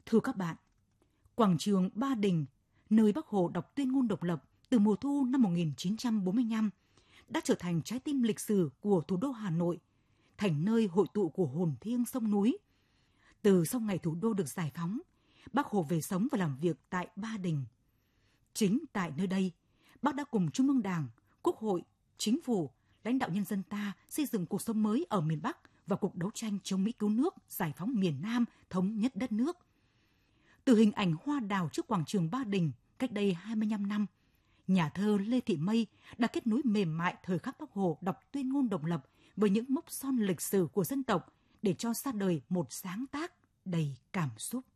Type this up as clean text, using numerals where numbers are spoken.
Thưa các bạn, quảng trường Ba Đình, nơi Bác Hồ đọc tuyên ngôn độc lập từ mùa thu năm 1945, đã trở thành trái tim lịch sử của thủ đô Hà Nội, thành nơi hội tụ của hồn thiêng sông núi. Từ sau ngày thủ đô được giải phóng, Bác Hồ về sống và làm việc tại Ba Đình. Chính tại nơi đây, Bác đã cùng Trung ương Đảng, Quốc hội, Chính phủ, lãnh đạo nhân dân ta xây dựng cuộc sống mới ở miền Bắc và cuộc đấu tranh chống Mỹ cứu nước, giải phóng miền Nam, thống nhất đất nước. Từ hình ảnh hoa đào trước quảng trường Ba Đình cách đây 25 năm, nhà thơ Lê Thị Mây đã kết nối mềm mại thời khắc Bác Hồ đọc tuyên ngôn độc lập với những mốc son lịch sử của dân tộc để cho ra đời một sáng tác đầy cảm xúc.